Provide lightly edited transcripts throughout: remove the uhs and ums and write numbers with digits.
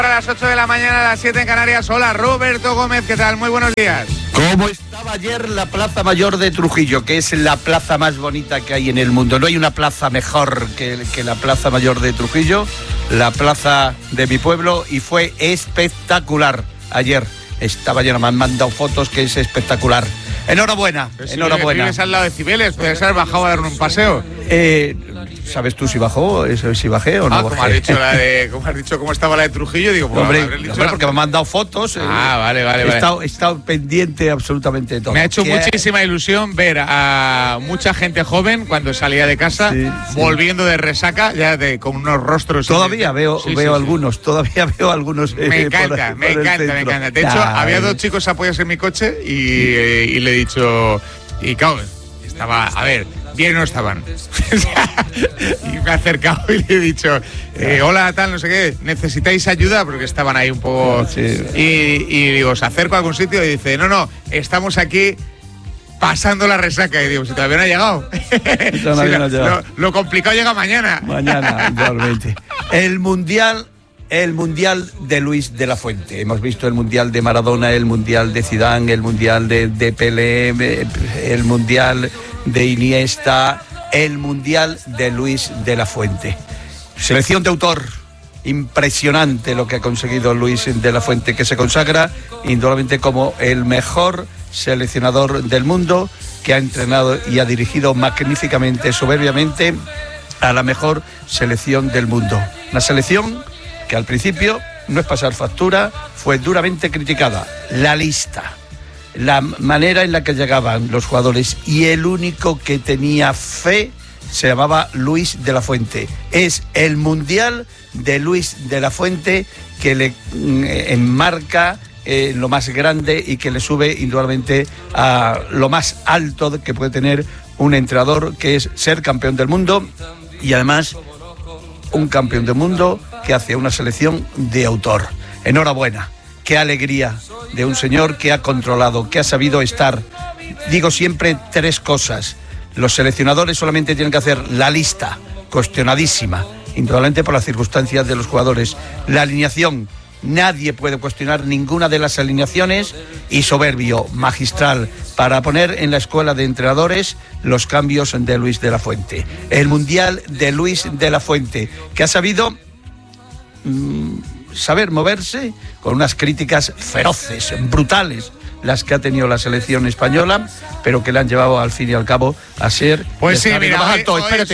A las 8 de la mañana, a las 7 en Canarias. Hola, Roberto Gómez, ¿qué tal? Muy buenos días. ¿Cómo estaba ayer la Plaza Mayor de Trujillo, que es la plaza más bonita que hay en el mundo? No hay una plaza mejor que la Plaza Mayor de Trujillo, la plaza de mi pueblo, y fue espectacular ayer. Estaba lleno, me han mandado fotos, que es espectacular. Enhorabuena, si enhorabuena. Vives al lado de Cibeles, puedes haber bajado a dar un paseo. ¿Sabes tú si bajó, si bajé o no bajé? Como has dicho cómo estaba la de Trujillo, digo, pues hombre, porque me han mandado fotos. Vale. He estado pendiente absolutamente de todo. Me ha hecho muchísima ilusión ver a mucha gente joven cuando salía de casa, volviendo de resaca, ya con unos rostros. Todavía veo algunos, todavía veo algunos. Me encanta. De hecho, había dos chicos apoyados en mi coche y le he dicho, y claro, estaba, a ver, bien no estaban. Y me he acercado y le he dicho, hola, tal, no sé qué, ¿necesitáis ayuda? Porque estaban ahí un poco... Y digo, ¿os acerco a algún sitio? Y dice, no, estamos aquí pasando la resaca. Y digo, si todavía no ha llegado. Lo complicado llega mañana. Mañana, realmente. El Mundial de Luis de la Fuente. Hemos visto el Mundial de Maradona, el Mundial de Zidane, el Mundial de Pelé, el Mundial de Iniesta, el Mundial de Luis de la Fuente. Selección de autor. Impresionante lo que ha conseguido Luis de la Fuente, que se consagra indudablemente como el mejor seleccionador del mundo, que ha entrenado y ha dirigido magníficamente, soberbiamente, a la mejor selección del mundo. Una selección que al principio, no es pasar factura, fue duramente criticada. La lista, la manera en la que llegaban los jugadores, y el único que tenía fe se llamaba Luis de la Fuente. Es el Mundial de Luis de la Fuente que le enmarca lo más grande y que le sube indudablemente a lo más alto que puede tener un entrenador, que es ser campeón del mundo, y además un campeón del mundo que hace una selección de autor. Enhorabuena, qué alegría de un señor que ha controlado, que ha sabido estar. Digo siempre tres cosas. Los seleccionadores solamente tienen que hacer la lista, cuestionadísima, indudablemente por las circunstancias de los jugadores. La alineación, nadie puede cuestionar ninguna de las alineaciones, y soberbio, magistral, para poner en la escuela de entrenadores los cambios de Luis de la Fuente. El Mundial de Luis de la Fuente, que ha sabido saber moverse con unas críticas feroces, brutales, las que ha tenido la selección española, pero que le han llevado al fin y al cabo a ser... Pues sí, mira, más alto. Espérate.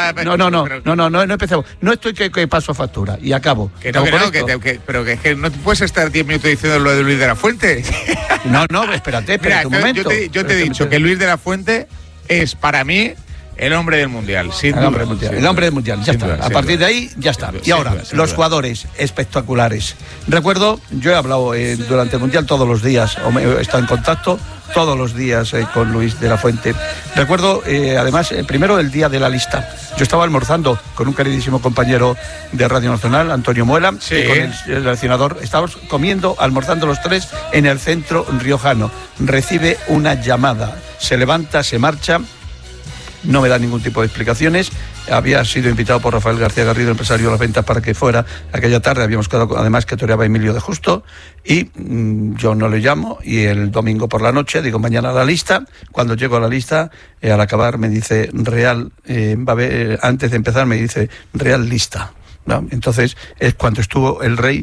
No empecemos. No estoy que paso factura y acabo. Pero que es que no puedes estar 10 minutos diciendo lo de Luis de la Fuente. No, espérate un momento. Yo te he dicho que Luis de la Fuente es, para mí, el hombre del Mundial. El hombre del Mundial, ya está. A partir de ahí, ya está. Y ahora, los jugadores espectaculares. Recuerdo, yo he hablado durante el Mundial todos los días, he estado en contacto todos los días con Luis de la Fuente. Recuerdo, además, primero el día de la lista. Yo estaba almorzando con un queridísimo compañero de Radio Nacional, Antonio Muela, y con el seleccionador. Estábamos almorzando los tres en el centro riojano. Recibe una llamada, se levanta, se marcha. No me da ningún tipo de explicaciones. Había sido invitado por Rafael García Garrido, empresario de las ventas, para que fuera aquella tarde. Habíamos quedado, además, que toreaba Emilio de Justo, y yo no le llamo, y el domingo por la noche digo, mañana la lista. Cuando llego a la lista, al acabar me dice Real, antes de empezar me dice Real lista. ¿No? Entonces es cuando estuvo el rey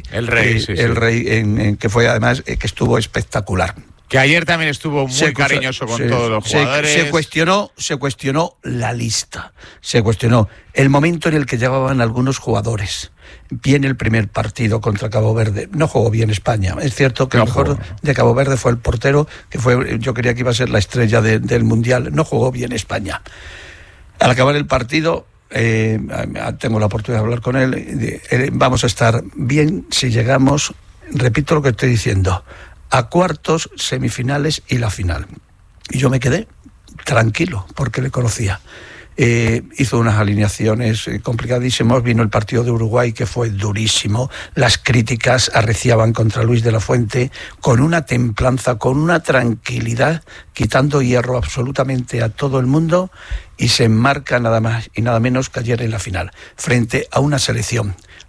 que fue, además, que estuvo espectacular. Que ayer también estuvo muy cariñoso con todos los jugadores. Se cuestionó la lista, se cuestionó el momento en el que llegaban algunos jugadores. Viene el primer partido contra Cabo Verde, no jugó bien España. Es cierto que el mejor de Cabo Verde fue el portero, yo creía que iba a ser la estrella del Mundial. No jugó bien España. Al acabar el partido, tengo la oportunidad de hablar con él, vamos a estar bien si llegamos, repito lo que estoy diciendo, a cuartos, semifinales y la final. Y yo me quedé tranquilo porque le conocía. Hizo unas alineaciones complicadísimas. Vino el partido de Uruguay, que fue durísimo. Las críticas arreciaban contra Luis de la Fuente con una templanza, con una tranquilidad, quitando hierro absolutamente a todo el mundo, y se enmarca nada más y nada menos que ayer en la final, frente a una selección,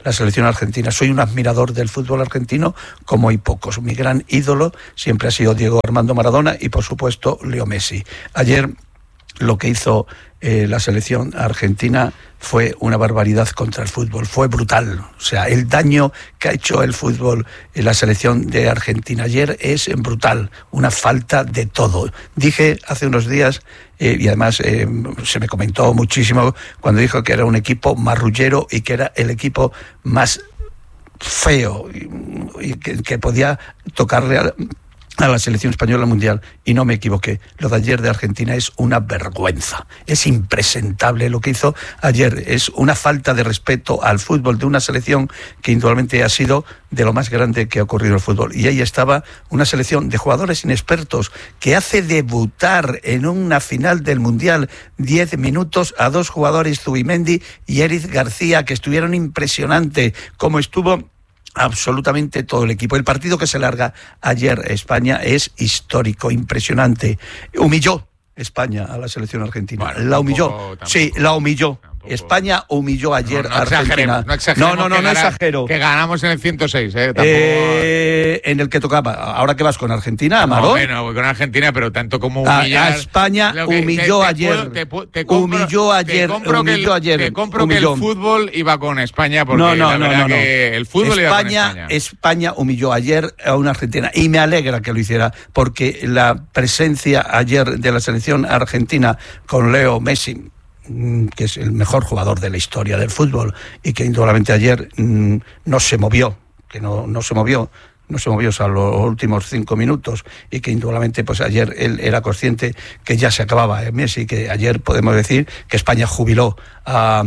la selección argentina. Soy un admirador del fútbol argentino como hay pocos. Mi gran ídolo siempre ha sido Diego Armando Maradona y, por supuesto, Leo Messi. Ayer lo que hizo la selección argentina fue una barbaridad contra el fútbol, fue brutal. O sea, el daño que ha hecho el fútbol en la selección de Argentina ayer es brutal, una falta de todo. Dije hace unos días, y además se me comentó muchísimo cuando dijo que era un equipo marrullero y que era el equipo más feo y que podía tocarle a la selección española mundial, y no me equivoqué. Lo de ayer de Argentina es una vergüenza, es impresentable lo que hizo ayer, es una falta de respeto al fútbol de una selección que indudablemente ha sido de lo más grande que ha ocurrido en el fútbol. Y ahí estaba una selección de jugadores inexpertos que hace debutar en una final del mundial 10 minutos a dos jugadores, Zubimendi y Eric García, que estuvieron impresionante, como estuvo absolutamente todo el equipo. El partido que se larga ayer España es histórico, impresionante. Humilló España a la selección argentina. Bueno, la humilló. Tampoco, sí, la humilló. Tampoco. España humilló ayer a Argentina. No exagero. Que ganamos en el 106, en el que tocaba. ¿Ahora qué vas con Argentina, Amaro? Bueno, voy con Argentina, pero tanto como humillar. A España humilló ayer. Humilló ayer. Te compro que el fútbol iba con España, porque no. Que el fútbol iba con España. España humilló ayer a una Argentina, y me alegra que lo hiciera, porque la presencia ayer de la selección argentina con Leo Messi, que es el mejor jugador de la historia del fútbol y que indudablemente ayer no se movió, hasta los últimos 5 minutos, y que indudablemente pues ayer él era consciente que ya se acababa Messi, que ayer podemos decir que España jubiló a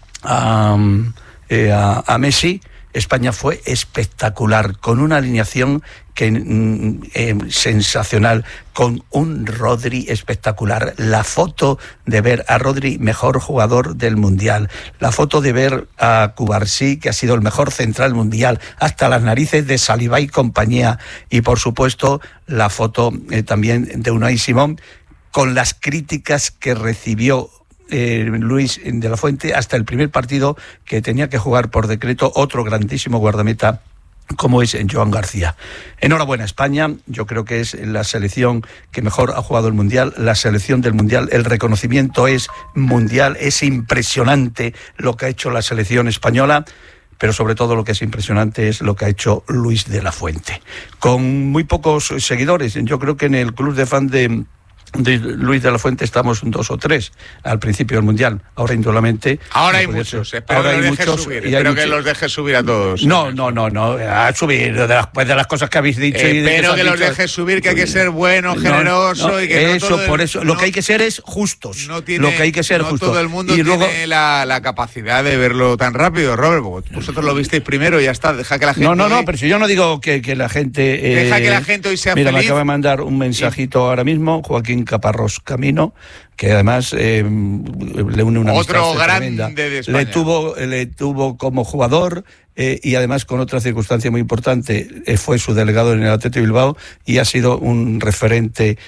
Messi. España fue espectacular, con una alineación sensacional, con un Rodri espectacular. La foto de ver a Rodri, mejor jugador del Mundial. La foto de ver a Cubarsí, que ha sido el mejor central mundial, hasta las narices de Saliba y compañía. Y, por supuesto, la foto también de Unai Simón, con las críticas que recibió Luis de la Fuente hasta el primer partido, que tenía que jugar por decreto otro grandísimo guardameta como es Joan García. Enhorabuena España, yo creo que es la selección que mejor ha jugado el Mundial, la selección del Mundial. El reconocimiento es mundial, es impresionante lo que ha hecho la selección española, pero sobre todo lo que es impresionante es lo que ha hecho Luis de la Fuente, con muy pocos seguidores. Yo creo que en el club de fan de Luis de la Fuente estamos 2 o 3 al principio del Mundial. Ahora indudablemente ahora hay muchos. Espero que los dejes subir a todos. No, a subir después de las cosas que habéis dicho. Espero que los dejes subir, que hay que ser bueno, generoso y que eso, por eso lo que hay que ser es justos. No todo el mundo tiene la capacidad de verlo tan rápido, Robert. Vosotros lo visteis primero y ya está. Deja que la gente. No, pero si yo no digo que la gente. Deja que la gente hoy sea feliz. Mira, me acaba de mandar un mensajito ahora mismo Joaquín Caparrós Camino, que además le une una otro amistad grande tremenda. De España. Le tuvo como jugador y además con otra circunstancia muy importante, fue su delegado en el Athletic Bilbao y ha sido un referente.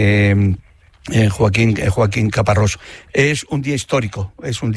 Joaquín Caparrós. Es un día histórico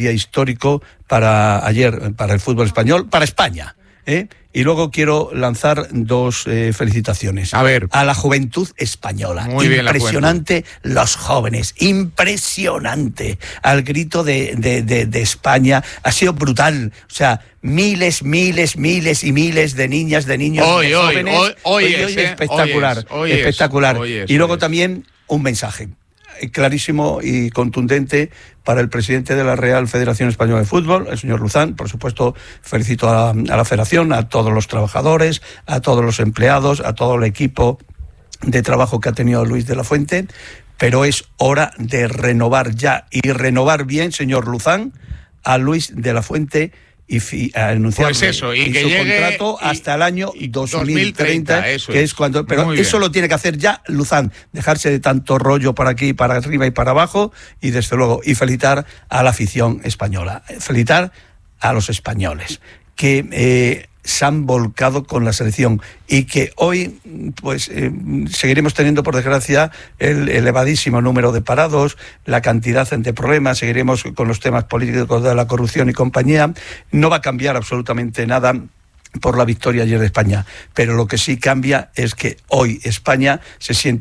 para ayer, para el fútbol español, para España. Y luego quiero lanzar 2 felicitaciones. A la juventud española. Muy impresionante bien, los jóvenes, impresionante. Al grito de España ha sido brutal. O sea, miles y miles de niñas, de niños, de jóvenes. Hoy espectacular, espectacular. Y luego también un mensaje clarísimo y contundente para el presidente de la Real Federación Española de Fútbol, el señor Luzán. Por supuesto, felicito a la federación, a todos los trabajadores, a todos los empleados, a todo el equipo de trabajo que ha tenido Luis de la Fuente, pero es hora de renovar ya, y renovar bien, señor Luzán, a Luis de la Fuente, y anunciar pues eso, y que su llegue contrato hasta el año 2030, eso que es cuando. Pero eso lo tiene que hacer ya Luzán, dejarse de tanto rollo para aquí, para arriba y para abajo, y desde luego, y felicitar a la afición española, felicitar a los españoles, que se han volcado con la selección y que hoy pues seguiremos teniendo, por desgracia, el elevadísimo número de parados, la cantidad de problemas, seguiremos con los temas políticos de la corrupción y compañía. No va a cambiar absolutamente nada por la victoria ayer de España, pero lo que sí cambia es que hoy España se siente